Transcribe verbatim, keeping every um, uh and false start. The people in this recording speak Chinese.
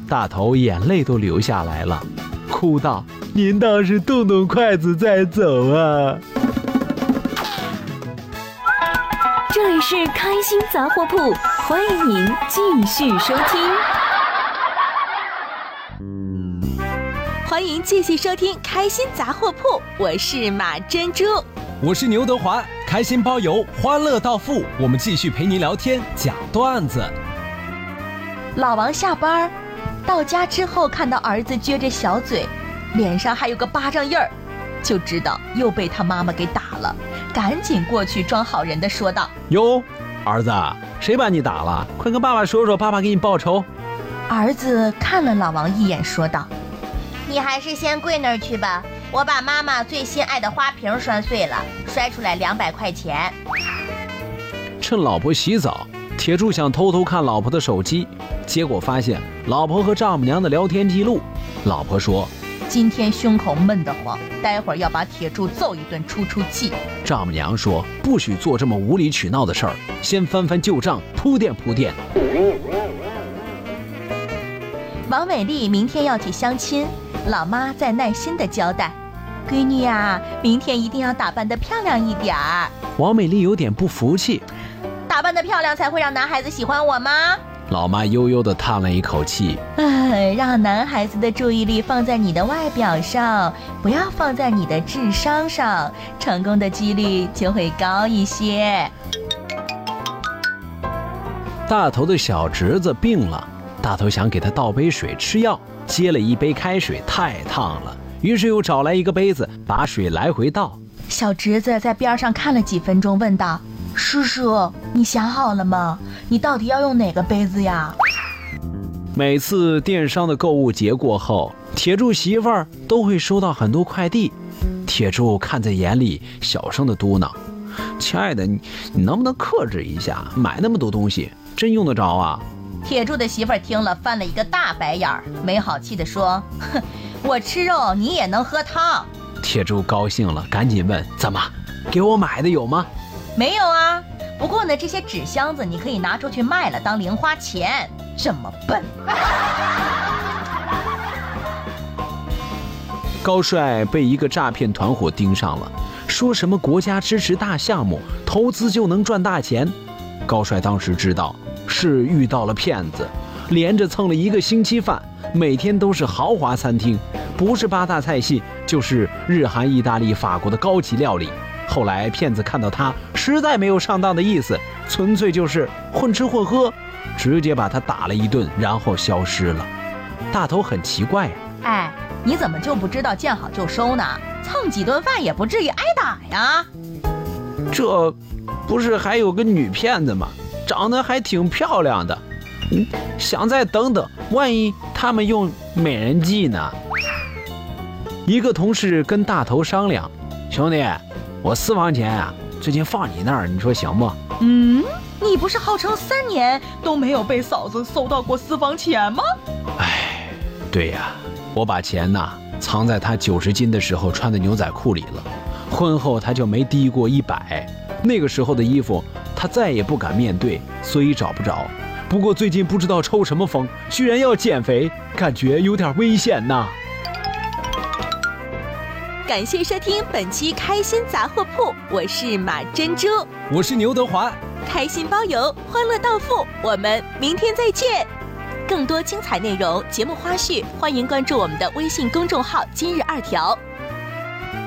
大头眼泪都流下来了，哭道：“您倒是动动筷子再走啊！” 这里是开心杂货铺，欢迎您继续收听。欢迎继续收听开心杂货铺，我是马珍珠， 我是牛德华，开心包邮，欢乐到付，我们继续陪您聊天讲段子。 老王下班到家之后，看到儿子撅着小嘴，脸上还有个巴掌印儿，就知道又被他妈妈给打了，赶紧过去装好人的说道：“ 哟，儿子，谁把你打了？快跟爸爸说说，爸爸给你报仇。” 儿子看了老王一眼，说道：“ 你还是先跪那儿去吧，我把妈妈最心爱的花瓶摔碎了，摔出来两百块钱。” 趁老婆洗澡，铁柱想偷偷看老婆的手机，结果发现老婆和丈母娘的聊天记录。老婆说：“ 今天胸口闷得慌，待会儿要把铁柱揍一顿出出气。” 丈母娘说：“不许做这么无理取闹的事儿，先翻翻旧账，铺垫铺垫。” 王美丽明天要去相亲，老妈在耐心地交代：“闺女呀，明天一定要打扮得漂亮一点儿。” 王美丽有点不服气：“ 打扮得漂亮才会让男孩子喜欢我吗？” 老妈悠悠地叹了一口气：“ 哎，让男孩子的注意力放在你的外表上，不要放在你的智商上，成功的几率就会高一些。” 大头的小侄子病了，大头想给他倒杯水吃药，接了一杯开水太烫了，于是又找来一个杯子把水来回倒。 小侄子在边上看了几分钟，问道：“叔叔，你想好了吗？你到底要用哪个杯子呀？” 每次电商的购物节过后，铁柱媳妇儿都会收到很多快递。铁柱看在眼里，小声的嘟囔：“亲爱的，你你能不能克制一下？买那么多东西，真用得着啊？” 铁柱的媳妇儿听了翻了一个大白眼儿，没好气地说：“哼，我吃肉，你也能喝汤。” 铁柱高兴了，赶紧问：“怎么，给我买的有吗？”“ 没有啊，不过呢，这些纸箱子你可以拿出去卖了当零花钱。”这么笨。 高帅被一个诈骗团伙盯上了，说什么国家支持大项目，投资就能赚大钱。高帅当时知道是遇到了骗子，连着蹭了一个星期饭，每天都是豪华餐厅，不是八大菜系就是日韩意大利法国的高级料理。后来骗子看到他实在没有上当的意思，纯粹就是混吃混喝，直接把他打了一顿，然后消失了。大头很奇怪呀、 啊，哎，你怎么就不知道见好就收呢？蹭几顿饭也不至于挨打呀。 这不是还有个女骗子吗？长得还挺漂亮的，嗯，想再等等，万一他们用美人计呢？一个同事跟大头商量：“兄弟，我私房钱啊，最近放你那儿，你说行不？”“ 嗯，你不是号称三年都没有被嫂子搜到过私房钱吗？”“ 哎，对呀，我把钱呐藏在他九十斤的时候穿的牛仔裤里了，婚后他就没低过一百，那个时候的衣服他再也不敢面对，所以找不着。不过最近不知道抽什么风，居然要减肥，感觉有点危险呐。” 感谢收听本期开心杂货铺，我是马珍珠， 我是牛德华， 开心包邮，欢乐到付，我们明天再见。更多精彩内容、节目花絮，欢迎关注我们的微信公众号今日二条。